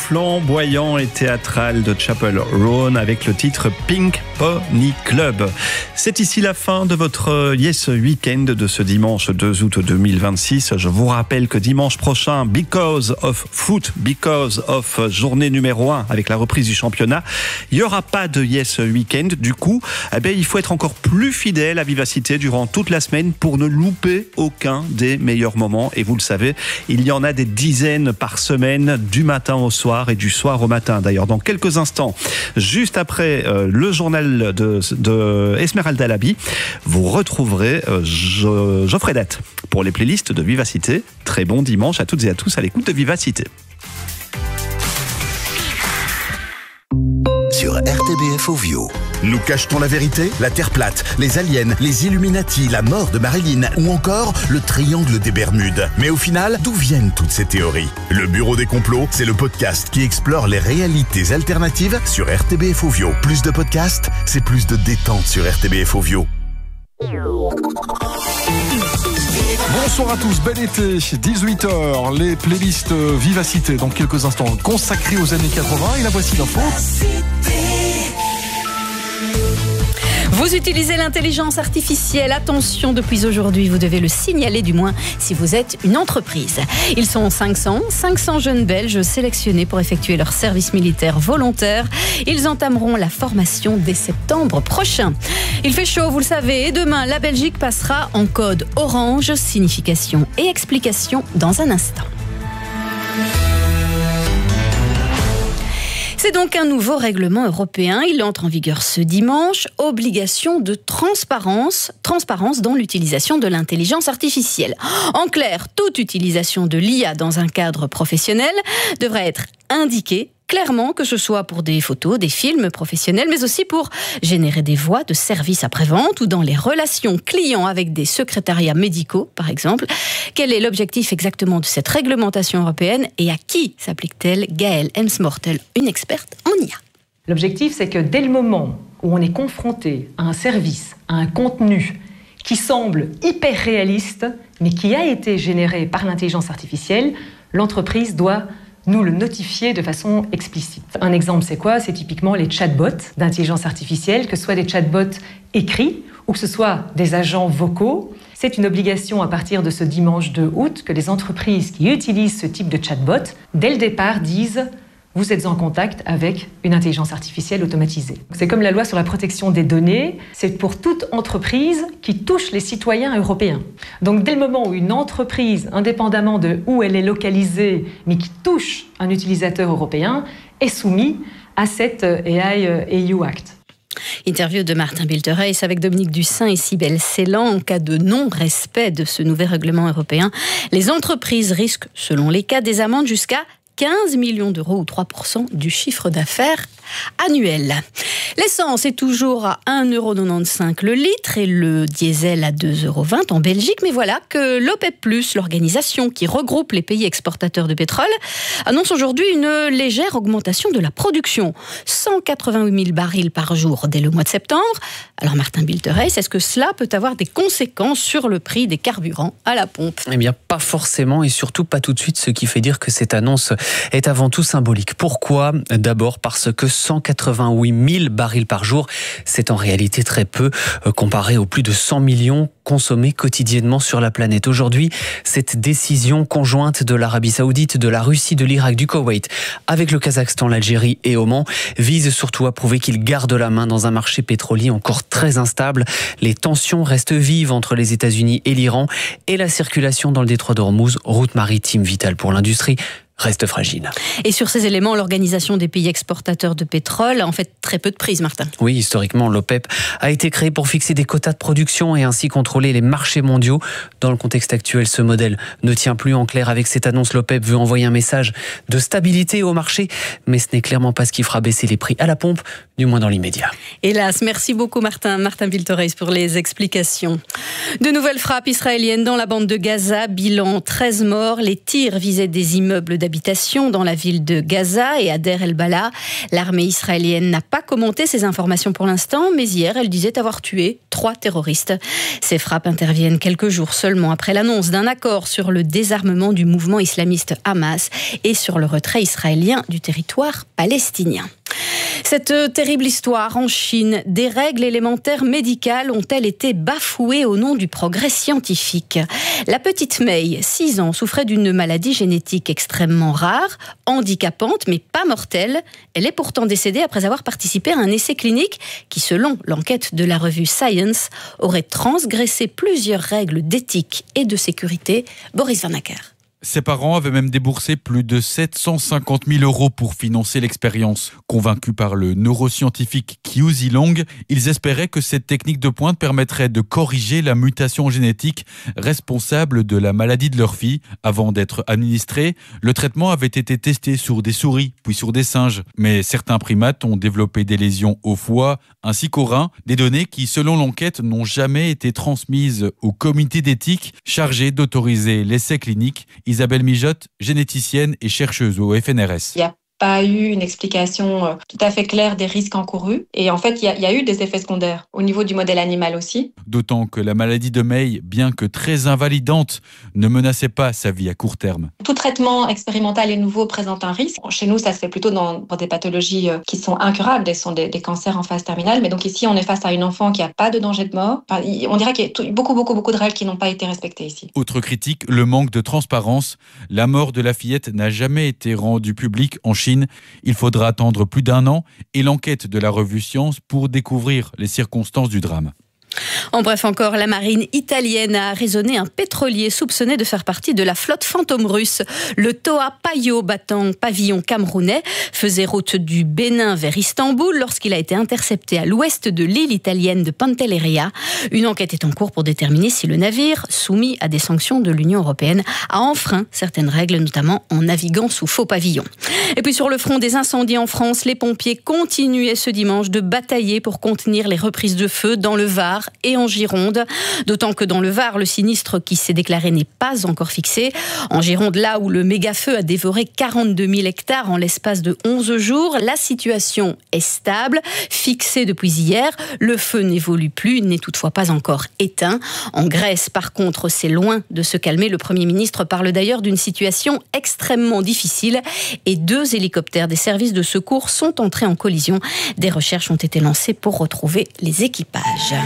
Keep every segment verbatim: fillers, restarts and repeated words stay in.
flamboyant et théâtral de Chapel Roan avec le titre Pink Pony Club. C'est ici la fin de votre Yes Weekend de ce dimanche deux août deux mille vingt-six. Je vous rappelle que dimanche prochain, Because of Foot, Because of journée numéro un avec la reprise du championnat, il n'y aura pas de Yes Weekend. Du coup, eh bien, il faut être encore plus fidèle à Vivacité durant toute la semaine pour ne louper aucun des meilleurs moments. Et vous le savez, il y en a des dizaines par semaine, du matin au soir et du soir au matin. D'ailleurs, dans quelques instants, juste après euh, le journal de, de Esmeralda Labi, vous retrouverez euh, jo- Geoffrey Date pour les playlists de Vivacité. Très bon dimanche à toutes et à tous à l'écoute de Vivacité. Sur R T B F Ovio. Nous cachetons la vérité, la Terre plate, les aliens, les Illuminati, la mort de Marilyn ou encore le triangle des Bermudes. Mais au final, d'où viennent toutes ces théories ? Le Bureau des complots, c'est le podcast qui explore les réalités alternatives sur R T B F Ovio. Plus de podcasts, c'est plus de détente sur R T B F Ovio. Bonsoir à tous, bel été, dix-huit heures, les playlists Vivacité dans quelques instants consacrées aux années quatre-vingts et la voici l'info. Vous utilisez l'intelligence artificielle. Attention, depuis aujourd'hui, vous devez le signaler, du moins si vous êtes une entreprise. Ils sont cinq cents, cinq cents jeunes Belges sélectionnés pour effectuer leur service militaire volontaire. Ils entameront la formation dès septembre prochain. Il fait chaud, vous le savez, et demain, la Belgique passera en code orange. Signification et explication dans un instant. C'est donc un nouveau règlement européen. Il entre en vigueur ce dimanche. Obligation de transparence, transparence dans l'utilisation de l'intelligence artificielle. En clair, toute utilisation de l'I A dans un cadre professionnel devrait être indiquée clairement, que ce soit pour des photos, des films professionnels, mais aussi pour générer des voix de services après-vente ou dans les relations clients avec des secrétariats médicaux, par exemple. Quel est l'objectif exactement de cette réglementation européenne et à qui s'applique-t-elle ? Gaëlle Hemsmortel, une experte en I A. L'objectif, c'est que dès le moment où on est confronté à un service, à un contenu qui semble hyper réaliste, mais qui a été généré par l'intelligence artificielle, l'entreprise doit nous le notifier de façon explicite. Un exemple, c'est quoi ? C'est typiquement les chatbots d'intelligence artificielle, que ce soit des chatbots écrits ou que ce soit des agents vocaux. C'est une obligation à partir de ce dimanche deux août que les entreprises qui utilisent ce type de chatbot, dès le départ, disent « vous êtes en contact avec une intelligence artificielle automatisée ». C'est comme la loi sur la protection des données, c'est pour toute entreprise qui touche les citoyens européens. Donc dès le moment où une entreprise, indépendamment de où elle est localisée, mais qui touche un utilisateur européen, est soumise à cet A I E U Act. Interview de Martin Biltereis avec Dominique Dussin et Cybèle Ceylan. En cas de non-respect de ce nouvel règlement européen, les entreprises risquent, selon les cas, des amendes jusqu'à quinze millions d'euros ou trois pour cent du chiffre d'affaires annuel. L'essence est toujours à un euro quatre-vingt-quinze le litre et le diesel à deux euros vingt en Belgique. Mais voilà que l'OPEP plus, l'organisation qui regroupe les pays exportateurs de pétrole, annonce aujourd'hui une légère augmentation de la production. cent quatre-vingt-huit mille barils par jour dès le mois de septembre. Alors Martin Biltereis, est-ce que cela peut avoir des conséquences sur le prix des carburants à la pompe ? Eh bien, pas forcément et surtout pas tout de suite, ce qui fait dire que cette annonce est avant tout symbolique. Pourquoi ? D'abord parce que cent quatre-vingt-huit mille barils par jour, c'est en réalité très peu euh, comparé aux plus de cent millions consommés quotidiennement sur la planète. Aujourd'hui, cette décision conjointe de l'Arabie Saoudite, de la Russie, de l'Irak, du Koweït, avec le Kazakhstan, l'Algérie et Oman, vise surtout à prouver qu'ils gardent la main dans un marché pétrolier encore très instable. Les tensions restent vives entre les États-Unis et l'Iran et la circulation dans le détroit d'Ormuz, route maritime vitale pour l'industrie, reste fragile. Et sur ces éléments, l'Organisation des pays exportateurs de pétrole a en fait très peu de prise, Martin. Oui, historiquement, l'OPEP a été créé pour fixer des quotas de production et ainsi contrôler les marchés mondiaux. Dans le contexte actuel, ce modèle ne tient plus. En clair, avec cette annonce, l'OPEP veut envoyer un message de stabilité au marché, mais ce n'est clairement pas ce qui fera baisser les prix à la pompe, du moins dans l'immédiat. Hélas, merci beaucoup Martin, Martin Biltereis pour les explications. De nouvelles frappes israéliennes dans la bande de Gaza, bilan treize morts. Les tirs visaient des immeubles d'habitations dans la ville de Gaza et à Deir el-Bala. L'armée israélienne n'a pas commenté ces informations pour l'instant, mais hier, elle disait avoir tué trois terroristes. Ces frappes interviennent quelques jours seulement après l'annonce d'un accord sur le désarmement du mouvement islamiste Hamas et sur le retrait israélien du territoire palestinien. Cette terrible histoire en Chine, des règles élémentaires médicales ont-elles été bafouées au nom du progrès scientifique ? La petite Mei, six ans, souffrait d'une maladie génétique extrêmement rare, handicapante mais pas mortelle. Elle est pourtant décédée après avoir participé à un essai clinique qui, selon l'enquête de la revue Science, aurait transgressé plusieurs règles d'éthique et de sécurité. Boris Van Acker. Ses parents avaient même déboursé plus de sept cent cinquante mille euros pour financer l'expérience. Convaincus par le neuroscientifique Qiu Zilong, ils espéraient que cette technique de pointe permettrait de corriger la mutation génétique responsable de la maladie de leur fille. Avant d'être administré, le traitement avait été testé sur des souris, puis sur des singes. Mais certains primates ont développé des lésions au foie ainsi qu'au rein, des données qui, selon l'enquête, n'ont jamais été transmises au comité d'éthique chargé d'autoriser l'essai clinique. Isabelle Mijotte, généticienne et chercheuse au F N R S. Il n'y a pas eu une explication tout à fait claire des risques encourus. Et en fait, il y a, il y a eu des effets secondaires au niveau du modèle animal aussi. D'autant que la maladie de Mei, bien que très invalidante, ne menaçait pas sa vie à court terme. Tout traitement expérimental et nouveau présente un risque. Chez nous, ça se fait plutôt dans, pour des pathologies qui sont incurables, ce sont des, des cancers en phase terminale. Mais donc ici, on est face à une enfant qui n'a pas de danger de mort. Enfin, on dirait qu'il y a beaucoup, beaucoup, beaucoup de règles qui n'ont pas été respectées ici. Autre critique, le manque de transparence. La mort de la fillette n'a jamais été rendue publique en Chine. Il faudra attendre plus d'un an et l'enquête de la revue Science pour découvrir les circonstances du drame. En bref, encore, la marine italienne a arraisonné un pétrolier soupçonné de faire partie de la flotte fantôme russe. Le Toa Payo, battant pavillon camerounais, faisait route du Bénin vers Istanbul lorsqu'il a été intercepté à l'ouest de l'île italienne de Pantelleria. Une enquête est en cours pour déterminer si le navire, soumis à des sanctions de l'Union européenne, a enfreint certaines règles, notamment en naviguant sous faux pavillon. Et puis sur le front des incendies en France, les pompiers continuaient ce dimanche de batailler pour contenir les reprises de feu dans le Var et en Gironde, d'autant que dans le Var, le sinistre qui s'est déclaré n'est pas encore fixé. En Gironde, là où le méga-feu a dévoré quarante-deux mille hectares en l'espace de onze jours, la situation est stable, fixée depuis hier. Le feu n'évolue plus, n'est toutefois pas encore éteint. En Grèce, par contre, c'est loin de se calmer. Le Premier ministre parle d'ailleurs d'une situation extrêmement difficile et deux hélicoptères des services de secours sont entrés en collision. Des recherches ont été lancées pour retrouver les équipages.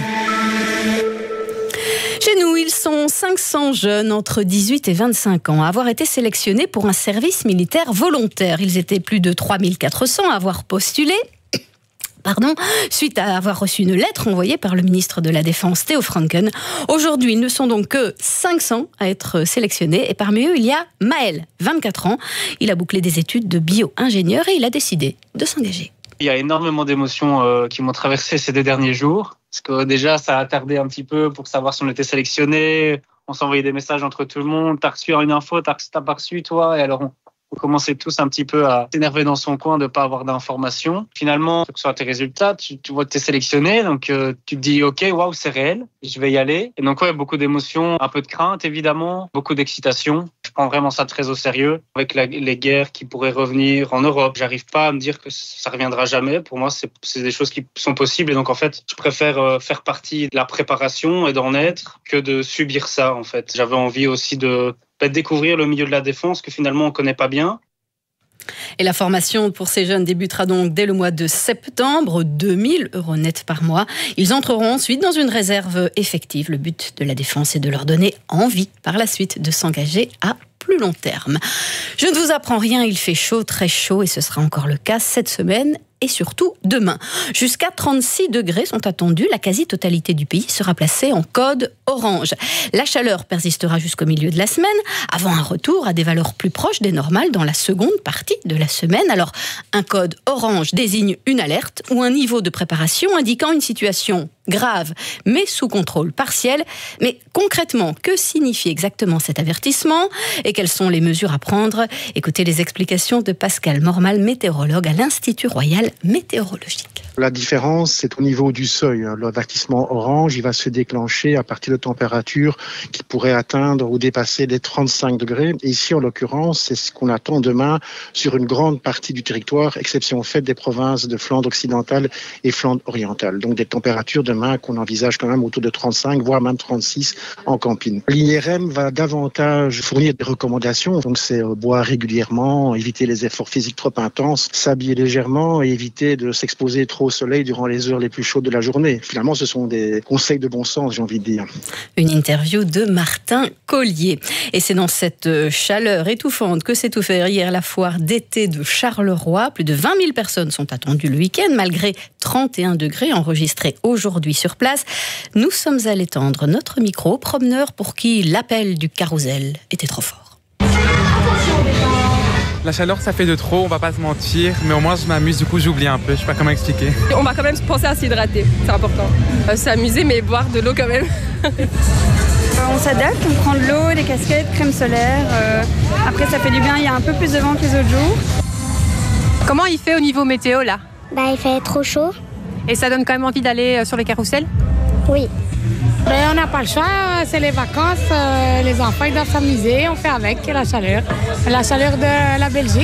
Chez nous, ils sont cinq cents jeunes entre dix-huit et vingt-cinq ans à avoir été sélectionnés pour un service militaire volontaire. Ils étaient plus de trois mille quatre cents à avoir postulé. Pardon, suite à avoir reçu une lettre envoyée par le ministre de la Défense, Theo Franken. Aujourd'hui, ils ne sont donc que cinq cents à être sélectionnés et parmi eux, il y a Maël, vingt-quatre ans. Il a bouclé des études de bio-ingénieur et il a décidé de s'engager. Il y a énormément d'émotions euh, qui m'ont traversé ces deux derniers jours. Parce que déjà, ça a tardé un petit peu pour savoir si on était sélectionné. On s'envoyait des messages entre tout le monde. T'as reçu une info, t'as, t'as pas reçu, toi. Et alors, on, on commençait tous un petit peu à s'énerver dans son coin de pas avoir d'informations. Finalement, que ce soit tes résultats, tu, tu vois que t'es sélectionné. Donc, euh, tu te dis, OK, waouh, c'est réel. Je vais y aller. Et donc, ouais, beaucoup d'émotions, un peu de crainte, évidemment. Beaucoup d'excitation. Je prends vraiment ça très au sérieux. Avec la, les guerres qui pourraient revenir en Europe, j'arrive pas à me dire que ça reviendra jamais. Pour moi, c'est, c'est des choses qui sont possibles. Et donc, en fait, je préfère euh, faire partie de la préparation et d'en être que de subir ça, en fait. J'avais envie aussi de peut-être découvrir le milieu de la défense que finalement, on connaît pas bien. Et la formation pour ces jeunes débutera donc dès le mois de septembre, deux mille euros net par mois. Ils entreront ensuite dans une réserve effective. Le but de la défense est de leur donner envie par la suite de s'engager à plus long terme. Je ne vous apprends rien, il fait chaud, très chaud, et ce sera encore le cas cette semaine et surtout demain. Jusqu'à trente-six degrés sont attendus. La quasi-totalité du pays sera placée en code orange. La chaleur persistera jusqu'au milieu de la semaine, avant un retour à des valeurs plus proches des normales dans la seconde partie de la semaine. Alors, un code orange désigne une alerte ou un niveau de préparation indiquant une situation grave, mais sous contrôle partiel. Mais concrètement, que signifie exactement cet avertissement et quelles sont les mesures à prendre? Écoutez les explications de Pascal Mormal, météorologue à l'Institut Royal Météorologique. La différence, c'est au niveau du seuil. L'avertissement orange, il va se déclencher à partir de températures qui pourraient atteindre ou dépasser les trente-cinq degrés. Et ici, en l'occurrence, c'est ce qu'on attend demain sur une grande partie du territoire, exception faite des provinces de Flandre occidentale et Flandre orientale. Donc des températures demain qu'on envisage quand même autour de trente-cinq, voire même trente-six en camping. L'I R M va davantage fournir des recommandations. Donc c'est boire régulièrement, éviter les efforts physiques trop intenses, s'habiller légèrement et éviter de s'exposer trop au soleil durant les heures les plus chaudes de la journée. Finalement, ce sont des conseils de bon sens, j'ai envie de dire. Une interview de Martin Collier. Et c'est dans cette chaleur étouffante que s'est ouverte hier la foire d'été de Charleroi. Plus de vingt mille personnes sont attendues le week-end, malgré trente et un degrés enregistrés aujourd'hui sur place. Nous sommes allés tendre notre micro aux promeneurs pour qui l'appel du carrousel était trop fort. La chaleur, ça fait de trop, on va pas se mentir, mais au moins je m'amuse, du coup j'oublie un peu, je sais pas comment expliquer. On va quand même penser à s'hydrater, c'est important. Euh, s'amuser, mais boire de l'eau quand même. On s'adapte, on prend de l'eau, des casquettes, crème solaire. Euh, après ça fait du bien, il y a un peu plus de vent que les autres jours. Comment il fait au niveau météo là? Bah il fait trop chaud. Et ça donne quand même envie d'aller sur les carrousels? Oui. Ben, on n'a pas le choix, c'est les vacances, euh, les enfants ils doivent s'amuser, on fait avec la chaleur, la chaleur de la Belgique.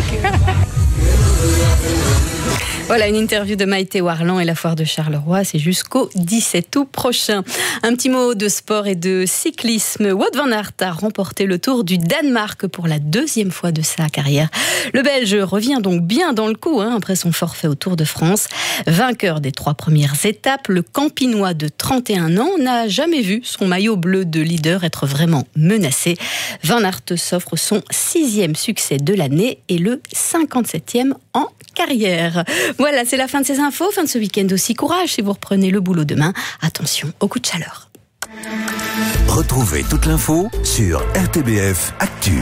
Voilà une interview de Maïté Warland et la foire de Charleroi, c'est jusqu'au dix-sept août prochain. Un petit mot de sport et de cyclisme. Wout van Aert a remporté le Tour du Danemark pour la deuxième fois de sa carrière. Le Belge revient donc bien dans le coup hein, après son forfait au Tour de France. Vainqueur des trois premières étapes, le Campinois de trente et un ans n'a jamais vu son maillot bleu de leader être vraiment menacé. Van Aert s'offre son sixième succès de l'année et le cinquante-septième en carrière. Voilà, c'est la fin de ces infos, fin de ce week-end aussi. Courage si vous reprenez le boulot demain. Attention au coup de chaleur. Retrouvez toute l'info sur R T B F Actu.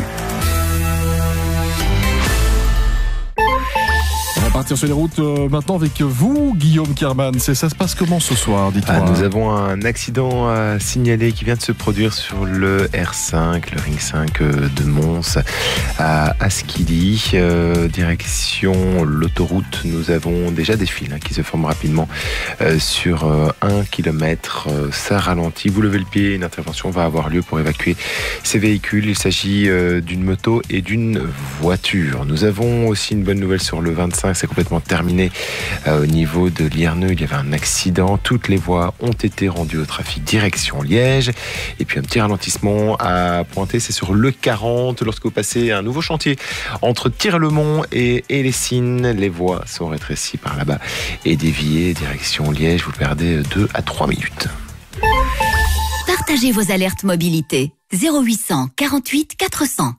On va partir sur les routes euh, maintenant avec vous, Guillaume Kerman. C'est, ça se passe comment ce soir, dites-moi? Ah, nous avons un accident à signaler qui vient de se produire sur le R cinq, le ring cinq de Mons à Asquilly. Euh, direction l'autoroute, nous avons déjà des files hein, qui se forment rapidement euh, sur euh, un kilomètre. Euh, ça ralentit, vous levez le pied, une intervention va avoir lieu pour évacuer ces véhicules. Il s'agit euh, d'une moto et d'une voiture. Nous avons aussi une bonne nouvelle sur le vingt-cinq. C'est complètement terminé euh, au niveau de Lierneux. Il y avait un accident. Toutes les voies ont été rendues au trafic direction Liège. Et puis un petit ralentissement à pointer, c'est sur le quarante. Lorsque vous passez un nouveau chantier entre Tir-le-Mont et Hellessines, les voies sont rétrécies par là-bas et déviées direction Liège. Vous perdez deux à trois minutes. Partagez vos alertes mobilité. zéro huit cent quarante-huit quatre cents.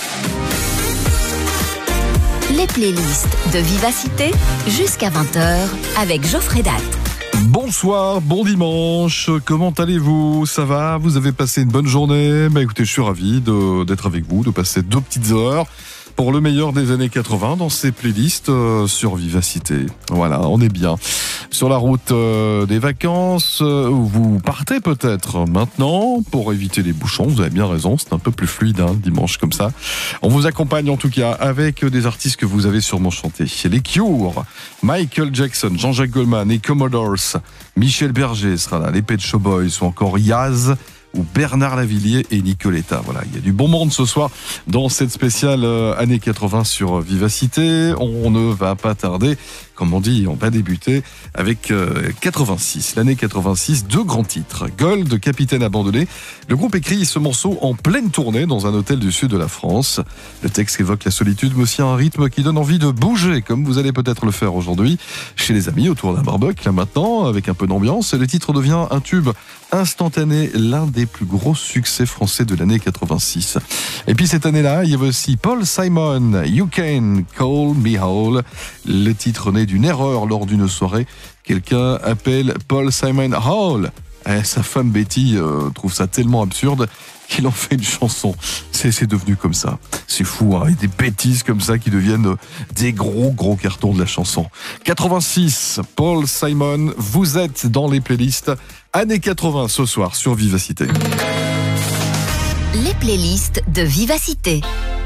Les playlists de Vivacité jusqu'à vingt heures avec Geoffrey Datt. Bonsoir, bon dimanche, comment allez-vous? Ça va? Vous avez passé une bonne journée? Bah écoutez, je suis ravi de, d'être avec vous, de passer deux petites heures pour le meilleur des années quatre-vingts dans ces playlists euh, sur Vivacité. Voilà, on est bien. Sur la route euh, des vacances, euh, vous partez peut-être maintenant pour éviter les bouchons. Vous avez bien raison, c'est un peu plus fluide hein, dimanche comme ça. On vous accompagne en tout cas avec des artistes que vous avez sûrement chantés. Les Cure, Michael Jackson, Jean-Jacques Goldman et Commodores, Michel Berger sera là, les Pet Shop Boys ou encore Yaz ou Bernard Lavilliers et Nicoletta. Voilà, il y a du bon monde ce soir dans cette spéciale euh, années quatre-vingts sur Vivacité. On ne va pas tarder, comme on dit, on va débuter avec euh, quatre-vingt-six, l'année quatre-vingt-six, deux grands titres. Gold, Capitaine abandonné. Le groupe écrit ce morceau en pleine tournée dans un hôtel du sud de la France. Le texte évoque la solitude, mais aussi un rythme qui donne envie de bouger, comme vous allez peut-être le faire aujourd'hui chez les amis autour d'un barbecue. Là maintenant, avec un peu d'ambiance, le titre devient un tube instantané, l'un des plus gros succès français de l'année quatre-vingt-six. Et puis cette année-là, il y avait aussi Paul Simon, You Can Call Me Hall. Le titre naît d'une erreur lors d'une soirée. Quelqu'un appelle Paul Simon Hall. Et sa femme Betty euh, trouve ça tellement absurde qu'il en fait une chanson. C'est, c'est devenu comme ça. C'est fou, hein, et des bêtises comme ça qui deviennent des gros, gros cartons de la chanson. quatre-vingt-six, Paul Simon, vous êtes dans les playlists années quatre-vingts ce soir sur Vivacité. Les playlists de Vivacité.